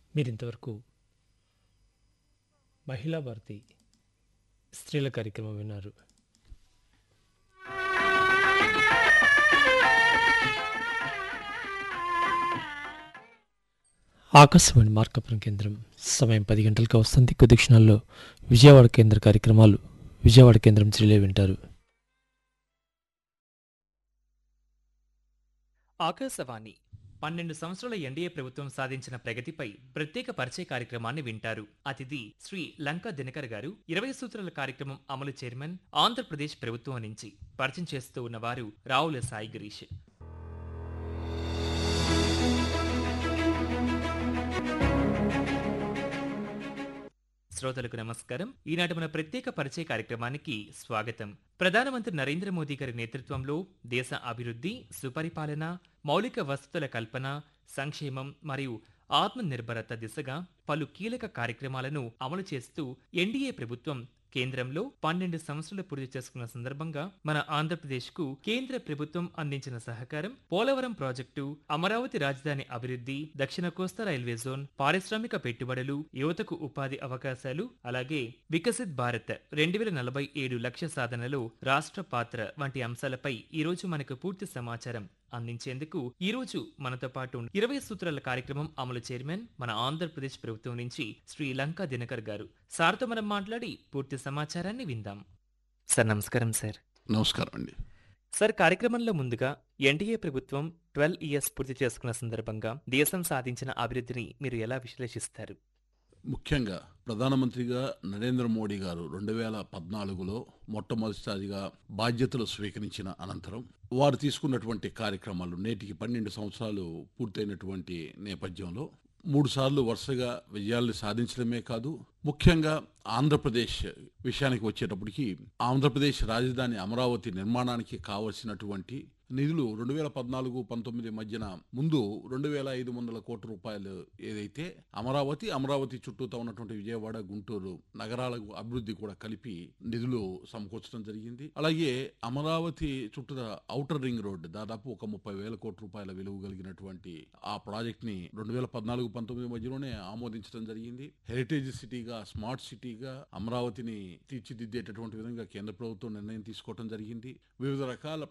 మీరింతవరకు మహిళా భారతి స్త్రీల కార్యక్రమం విన్నారు. ఆకాశవాణి మార్కాపురం కేంద్రం సమయం 10 గంటలకు వస్తుంది. కొద్ది క్షణాల్లో విజయవాడ కేంద్ర కార్యక్రమాలు విజయవాడ కేంద్రం శ్రీలే వింటారు. ఆకాశవాణి 12 సంవత్సరాల ఎన్డీఏ ప్రభుత్వం సాధించిన ప్రగతిపై ప్రత్యేక పరిచయ కార్యక్రమాన్ని వింటారు. అతిథి శ్రీ లంకా దినకర్ గారు 20 సూత్రాల కార్యక్రమం అమలు చైర్మన్, ఆంధ్రప్రదేశ్ ప్రభుత్వం నుంచి పరిచయం చేస్తూ ఉన్నవారు రావుల సాయి గిరీష్. శ్రోతలకు నమస్కారం. ఈనాటి మన ప్రత్యేక పరిచయ కార్యక్రమానికి స్వాగతం. ప్రధానమంత్రి నరేంద్ర మోదీ గారి నేతృత్వంలో దేశ అభివృద్ధి, సుపరిపాలన, మౌలిక వసతుల కల్పన, సంక్షేమం మరియు ఆత్మనిర్భరత దిశగా పలు కీలక కార్యక్రమాలను అమలు చేస్తూ ఎన్డీఏ ప్రభుత్వం కేంద్రంలో 12 సంవత్సరాలు పూర్తి చేసుకున్న సందర్భంగా మన ఆంధ్రప్రదేశ్ కు కేంద్ర ప్రభుత్వం అందించిన సహకారం, పోలవరం ప్రాజెక్టు, అమరావతి రాజధాని అభివృద్ధి, దక్షిణ కోస్తా రైల్వే జోన్, పారిశ్రామిక పెట్టుబడులు, యువతకు ఉపాధి అవకాశాలు, అలాగే వికసిత్ భారత్ 2047 లక్ష్య సాధనలో రాష్ట్ర పాత్ర వంటి అంశాలపై ఈ రోజు మనకు పూర్తి సమాచారం అందించేందుకు ఈ రోజు మనతో పాటు 20 సూత్రాల కార్యక్రమం అమలు చైర్మన్, మన ఆంధ్రప్రదేశ్ ప్రభుత్వం నుంచి శ్రీ లంకా దినకర్ గారు. సార్తో మనం మాట్లాడి పూర్తి సమాచారాన్ని విందాం. సార్ నమస్కారం. సార్ నమస్కారం అండి. సార్, కార్యక్రమంలో ముందుగా ఎన్డీఏ ప్రభుత్వం 12 ఇయర్స్ పూర్తి చేసుకున్న సందర్భంగా దేశం సాధించిన అభివృద్ధిని మీరు ఎలా విశ్లేషిస్తారు? ముఖ్యంగా ప్రధానమంత్రిగా నరేంద్ర మోడీ గారు 2014లో మొట్టమొదటిసారిగా బాధ్యతలు స్వీకరించిన అనంతరం వారు తీసుకున్నటువంటి కార్యక్రమాలు నేటికి 12 సంవత్సరాలు పూర్తయినటువంటి నేపథ్యంలో 3 సార్లు వరుసగా విజయాల్ని సాధించడమే కాదు, ముఖ్యంగా ఆంధ్రప్రదేశ్ విషయానికి వచ్చేటప్పటికి ఆంధ్రప్రదేశ్ రాజధాని అమరావతి నిర్మాణానికి కావలసినటువంటి నిధులు 2014-19 మధ్యన ముందు 2500 కోట్ల రూపాయలు ఏదైతే అమరావతి చుట్టూతో ఉన్నటువంటి విజయవాడ, గుంటూరు నగరాలకు అభివృద్ధి కూడా కలిపి నిధులు సమకూర్చడం జరిగింది. అలాగే అమరావతి చుట్టూ ఔటర్ రింగ్ రోడ్ దాదాపు ఒక 30,000 కోట్ల రూపాయల విలువ కలిగినటువంటి ఆ ప్రాజెక్ట్ ని 2014-19 మధ్యలోనే ఆమోదించడం జరిగింది. హెరిటేజ్ సిటీగా, స్మార్ట్ సిటీగా అమరావతిని తీర్చిదిద్దేటటువంటి విధంగా కేంద్ర ప్రభుత్వం నిర్ణయం తీసుకోవడం జరిగింది. వివిధ రకాల